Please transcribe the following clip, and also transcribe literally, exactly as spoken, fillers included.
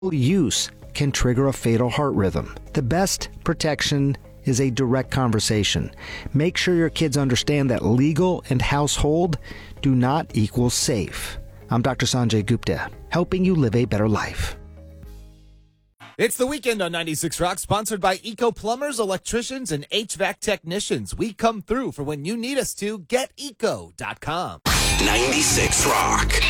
use can trigger a fatal heart rhythm. The best protection is a direct conversation. Make sure your kids understand that legal and household do not equal safe. I'm Doctor Sanjay Gupta, helping you live a better life. It's the weekend on ninety-six Rock, sponsored by Eco Plumbers, Electricians, and H V A C Technicians. We come through for when you need us to. Get eco dot com. ninety-six Rock.